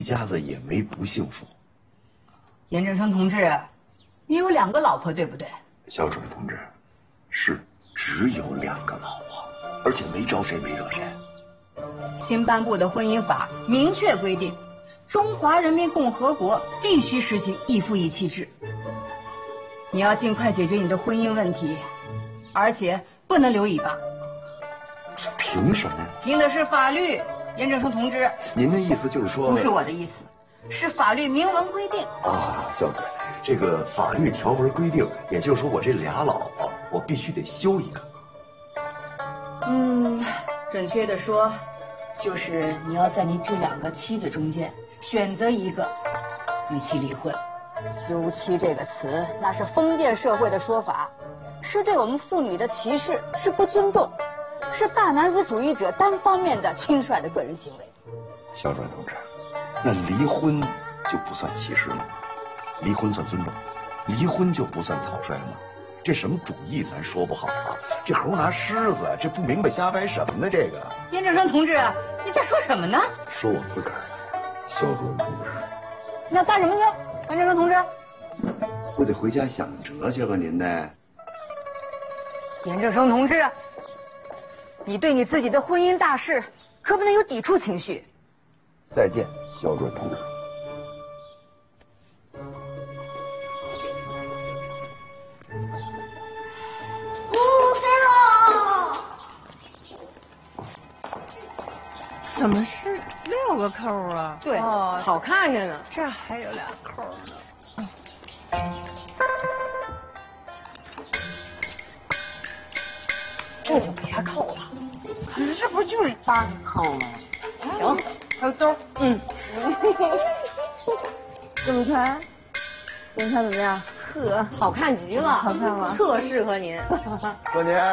一家子也没不幸福。 严振声同志，你有2个老婆，对不对？ 肖主任同志，是只有2个老婆，而且没招谁没惹谁。 新颁布的婚姻法明确规定，中华人民共和国必须实行一夫一妻制。你要尽快解决你的婚姻问题，而且不能留尾巴。 凭什么呀？ 凭的是法律。严振声同志， 您的意思就是说？ 不是我的意思，是法律明文规定。 啊，肖主任，这个法律条文规定，也就是说我这2老婆，我必须得休1个。 准确的说，就是你要在你这2个妻子中间选择1个，与其离婚。休妻这个词，那是封建社会的说法，是对我们妇女的歧视，是不尊重，是大男子主义者单方面的轻率的个人行为。 肖主任同志，那离婚就不算歧视了吗？离婚算尊重，离婚就不算草率吗？这什么主义咱说不好啊，这猴拿狮子，这不明白瞎掰什么呢？这个严振声同志，你在说什么呢？ 说我自个儿，肖主任同志， 你要干什么去？严振声同志， 我得回家想辙去了。您呢？ 严振声同志，你对你自己的婚姻大事可不能有抵触情绪。 再见，肖主任同志。 怎么是6个扣啊？ 对，好看着呢。 这还有2扣呢。 这就别扣了。 可是这不就是8个扣吗？ 行， 还有兜。怎么穿？您看怎么样？ 呵，好看极了， 好看吗？ 特适合您。 过年。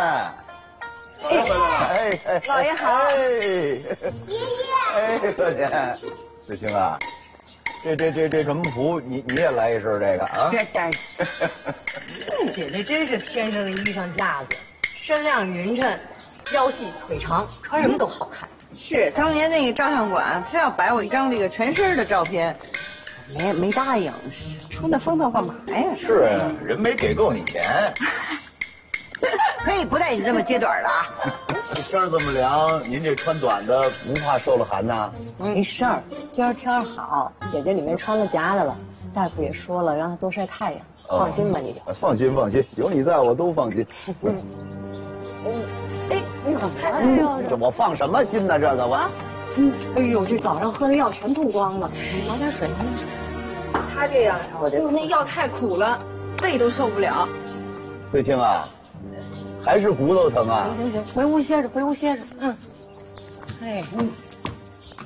老爷好。 爷爷。 过年。翠青啊，这什么福？你也来一身这个啊？ 别担心。 姐这真是天生的衣裳架子，身量匀称，腰细腿长，穿什么都好看。 是当年那个照相馆非要摆我一张这个全身的照片，没答应，出那风头干嘛呀？ 是啊，人没给够你钱。 可以不带你这么揭短的啊！ 天这么凉，您这穿短的不怕受了寒呐？ 没事儿，今儿天好，姐姐里面穿了夹来了，大夫也说了，让她多晒太阳。放心吧，你就。 放心，有你在我都放心。 哎，你怎么了？ 这我放什么心呢？这个我。 哎呦，这早上喝的药全吐光了，拿点水，拿点水。他这样呀，就是那药太苦了，胃都受不了。 翠青啊，还是骨头疼啊？ 行，回屋歇着，回屋歇着。嘿。